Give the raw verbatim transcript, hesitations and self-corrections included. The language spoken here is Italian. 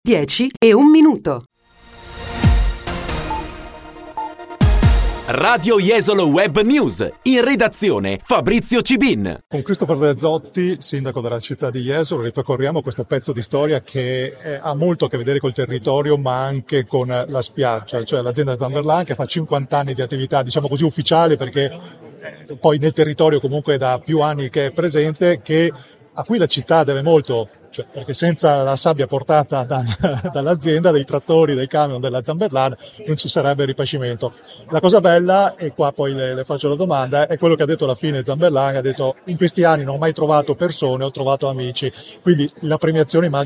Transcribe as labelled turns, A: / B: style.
A: dieci e un minuto.
B: Radio Jesolo Web News, in redazione Fabrizio Cibin.
C: Con Christopher Rezzotti, sindaco della città di Jesolo, ripercorriamo questo pezzo di storia che eh, ha molto a che vedere col territorio ma anche con la spiaggia, cioè l'azienda Zamberlan che fa cinquanta anni di attività, diciamo così, ufficiale, perché eh, poi nel territorio comunque è da più anni che è presente, che a cui la città deve molto, cioè, perché senza la sabbia portata da, dall'azienda, dei trattori, dei camion della Zamberlan, non ci sarebbe ripascimento. La cosa bella, e qua poi le, le faccio la domanda, è quello che ha detto alla fine Zamberlan, ha detto: in questi anni non ho mai trovato persone, ho trovato amici, quindi la premiazione immagino